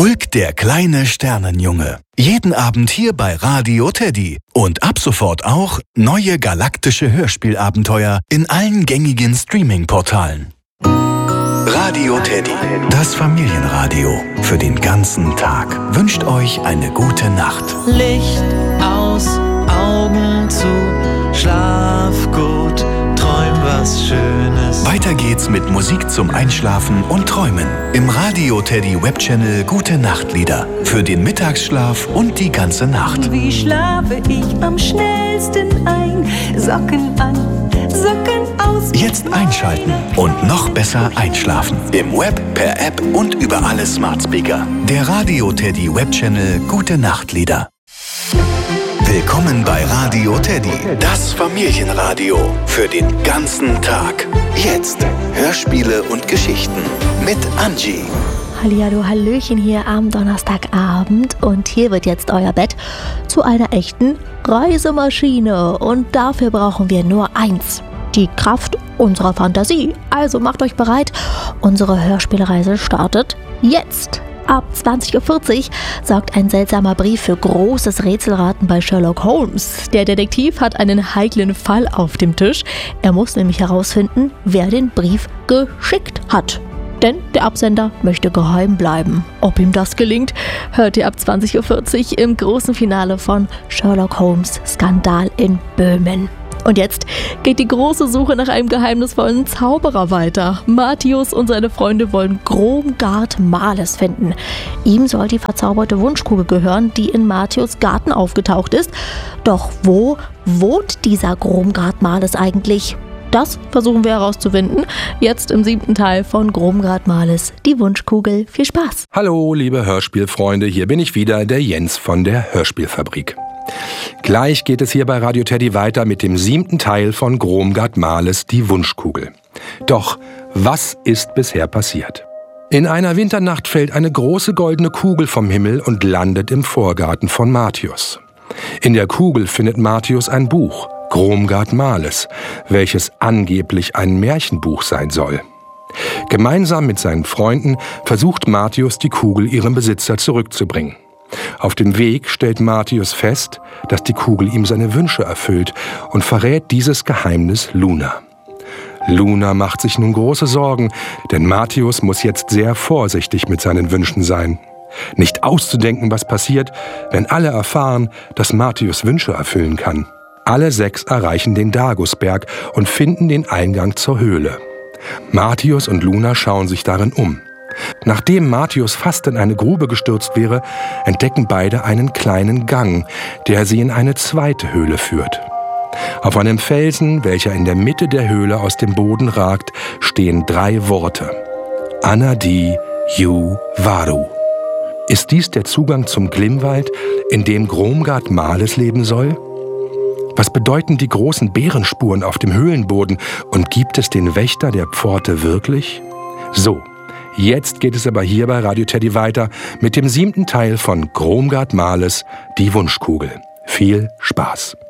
Ulk, der kleine Sternenjunge. Jeden Abend hier bei Radio Teddy. Und ab sofort auch neue galaktische Hörspielabenteuer in allen gängigen Streaming-Portalen. Radio Teddy, das Familienradio für den ganzen Tag, wünscht euch eine gute Nacht. Licht aus, Augen zu, schlaf gut, träum was Schönes. Weiter geht's mit Musik zum Einschlafen und Träumen im Radio Teddy Webchannel Gute Nachtlieder für den Mittagsschlaf und die ganze Nacht. Wie schlafe ich am schnellsten ein? Socken an, Socken aus. Jetzt einschalten und noch besser einschlafen. Im Web, per App und über alle Smart Speaker. Der Radio Teddy Webchannel Gute Nachtlieder. Willkommen bei Radio Teddy, das Familienradio für den ganzen Tag. Jetzt Hörspiele und Geschichten mit Angie. Hallihallo, Hallöchen hier am Donnerstagabend und hier wird jetzt euer Bett zu einer echten Reisemaschine und dafür brauchen wir nur eins, die Kraft unserer Fantasie. Also macht euch bereit, unsere Hörspielreise startet jetzt. Ab 20.40 Uhr sorgt ein seltsamer Brief für großes Rätselraten bei Sherlock Holmes. Der Detektiv hat einen heiklen Fall auf dem Tisch. Er muss nämlich herausfinden, wer den Brief geschickt hat. Denn der Absender möchte geheim bleiben. Ob ihm das gelingt, hört ihr ab 20.40 Uhr im großen Finale von Sherlock Holmes Skandal in Böhmen. Und jetzt geht die große Suche nach einem geheimnisvollen Zauberer weiter. Mathius und seine Freunde wollen Gromgard Males finden. Ihm soll die verzauberte Wunschkugel gehören, die in Mathius Garten aufgetaucht ist. Doch wo wohnt dieser Gromgard Males eigentlich? Das versuchen wir herauszufinden. Jetzt im 7. Teil von Gromgard Males, die Wunschkugel. Viel Spaß! Hallo, liebe Hörspielfreunde, hier bin ich wieder, der Jens von der Hörspielfabrik. Gleich geht es hier bei Radio Teddy weiter mit dem 7. Teil von Gromgard Males, die Wunschkugel. Doch, was ist bisher passiert? In einer Winternacht fällt eine große goldene Kugel vom Himmel und landet im Vorgarten von Mathius. In der Kugel findet Mathius ein Buch, Gromgard Males, welches angeblich ein Märchenbuch sein soll. Gemeinsam mit seinen Freunden versucht Mathius, die Kugel ihrem Besitzer zurückzubringen. Auf dem Weg stellt Mathius fest, dass die Kugel ihm seine Wünsche erfüllt und verrät dieses Geheimnis Luna. Luna macht sich nun große Sorgen, denn Mathius muss jetzt sehr vorsichtig mit seinen Wünschen sein. Nicht auszudenken, was passiert, wenn alle erfahren, dass Mathius Wünsche erfüllen kann. Alle 6 erreichen den Dagusberg und finden den Eingang zur Höhle. Mathius und Luna schauen sich darin um. Nachdem Mathius fast in eine Grube gestürzt wäre, entdecken beide einen kleinen Gang, der sie in eine zweite Höhle führt. Auf einem Felsen, welcher in der Mitte der Höhle aus dem Boden ragt, stehen 3 Worte. Anadi Yu Varu. Ist dies der Zugang zum Glimwald, in dem Gromgard Males leben soll? Was bedeuten die großen Bärenspuren auf dem Höhlenboden und gibt es den Wächter der Pforte wirklich? So. Jetzt geht es aber hier bei Radio Teddy weiter mit dem 7. Teil von Gromgard Males, die Wunschkugel. Viel Spaß!